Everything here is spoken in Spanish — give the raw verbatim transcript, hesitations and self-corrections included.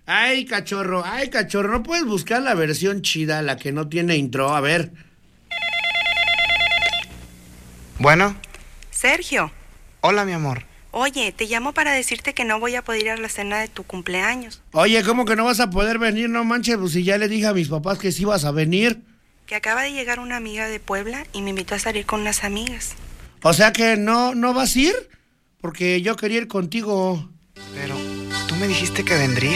Ay, cachorro, ay, cachorro, ¿no puedes buscar la versión chida, la que no tiene intro? A ver. Bueno. Sergio. Hola, mi amor. Oye, te llamo para decirte que no voy a poder ir a la cena de tu cumpleaños. Oye, ¿cómo que no vas a poder venir? No manches, pues si ya le dije a mis papás que sí ibas a venir. Que acaba de llegar una amiga de Puebla y me invitó a salir con unas amigas. O sea que no, ¿no vas a ir? Porque yo quería ir contigo. Pero tú me dijiste que vendrías.